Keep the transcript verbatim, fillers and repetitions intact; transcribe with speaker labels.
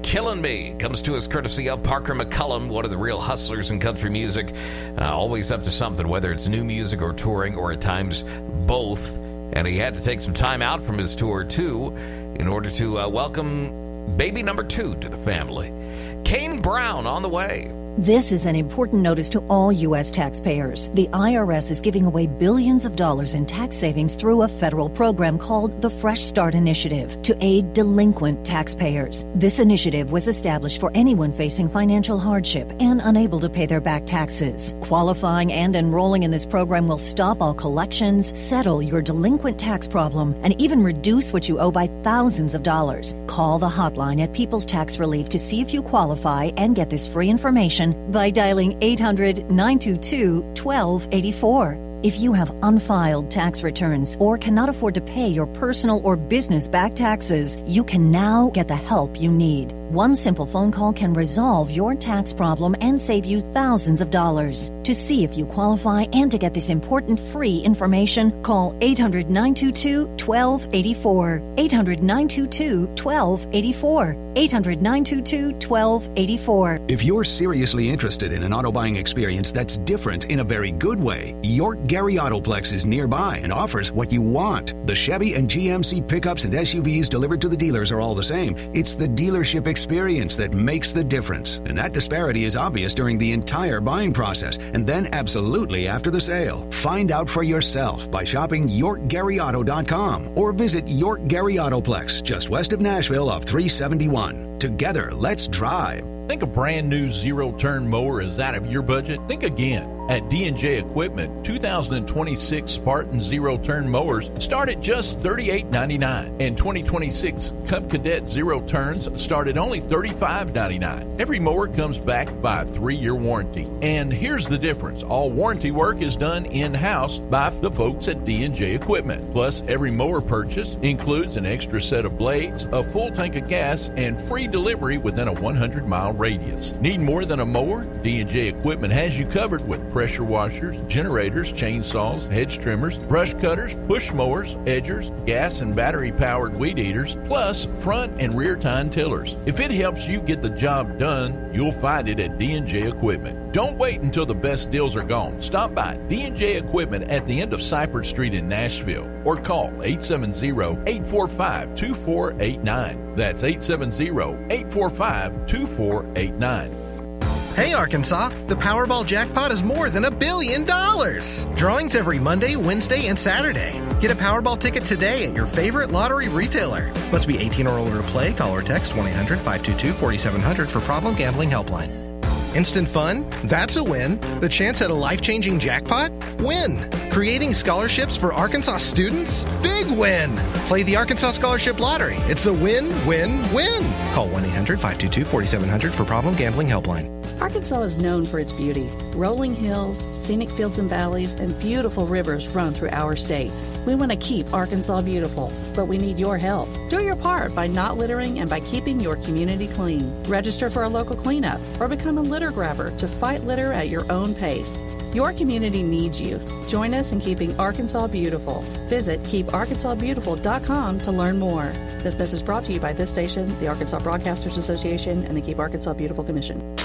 Speaker 1: Killin' Me comes to us courtesy of Parker McCullum, one of the real hustlers in country music. Uh, always up to something, whether it's new music or touring, or at times both. And he had to take some time out from his tour, too, in order to uh, welcome baby number two to the family. Kane Brown on the way.
Speaker 2: This is an important notice to all U S taxpayers. The I R S is giving away billions of dollars in tax savings through a federal program called the Fresh Start Initiative to aid delinquent taxpayers. This initiative was established for anyone facing financial hardship and unable to pay their back taxes. Qualifying and enrolling in this program will stop all collections, settle your delinquent tax problem, and even reduce what you owe by thousands of dollars. Call the hotline at People's Tax Relief to see if you qualify and get this free information by dialing eight hundred, nine two two, one two eight four. If you have unfiled tax returns or cannot afford to pay your personal or business back taxes, you can now get the help you need. One simple phone call can resolve your tax problem and save you thousands of dollars. To see if you qualify and to get this important free information, call eight hundred, nine two two, one two eight four. eight hundred, nine two two, one two eight four. eight hundred, nine two two, one two eight four.
Speaker 3: If you're seriously interested in an auto buying experience that's different in a very good way, York Gary Autoplex is nearby and offers what you want. The Chevy and G M C pickups and S U Vs delivered to the dealers are all the same. It's the dealership experience that makes the difference. And that disparity is obvious during the entire buying process and then absolutely after the sale. Find out for yourself by shopping York Gary Auto dot com or visit York Gary Autoplex just west of Nashville off three seventy-one. Together, let's drive.
Speaker 4: Think a brand new zero-turn mower is out of your budget? Think again. At D and J Equipment, two thousand twenty-six Spartan zero-turn mowers start at just thirty-eight ninety-nine, and twenty twenty-six Cub Cadet zero-turns start at only thirty-five ninety-nine. Every mower comes backed by a three-year warranty. And here's the difference. All warranty work is done in-house by the folks at D and J Equipment. Plus, every mower purchase includes an extra set of blades, a full tank of gas, and free delivery within a one hundred mile radius. Need more than a mower? D and J Equipment has you covered with pressure washers, generators, chainsaws, hedge trimmers, brush cutters, push mowers, edgers, gas and battery-powered weed eaters, plus front and rear tine tillers. If it helps you get the job done, you'll find it at D and J Equipment. Don't wait until the best deals are gone. Stop by D and J Equipment at the end of Cypress Street in Nashville or call eight seven zero, eight four five, two four eight nine. That's eight seven zero, eight four five, two four eight nine.
Speaker 5: Hey Arkansas, the Powerball jackpot is more than a billion dollars. Drawings every Monday, Wednesday, and Saturday. Get a Powerball ticket today at your favorite lottery retailer. Must be eighteen or older to play. Call or text one eight hundred, five two two, four seven zero zero for Problem Gambling Helpline. Instant fun? That's a win. The chance at a life-changing jackpot? Win. Creating scholarships for Arkansas students? Big win. Play the Arkansas Scholarship Lottery. It's a win, win, win. Call one eight hundred, five two two, four seven zero zero for Problem Gambling Helpline.
Speaker 6: Arkansas is known for its beauty. Rolling hills, scenic fields and valleys, and beautiful rivers run through our state. We want to keep Arkansas beautiful, but we need your help. Do your part by not littering and by keeping your community clean. Register for a local cleanup or become a litter grabber to fight litter at your own pace. Your community needs you. Join us in keeping Arkansas beautiful. Visit keep arkansas beautiful dot com to learn more. This message brought to you by this station, the Arkansas Broadcasters Association, and the Keep Arkansas Beautiful Commission.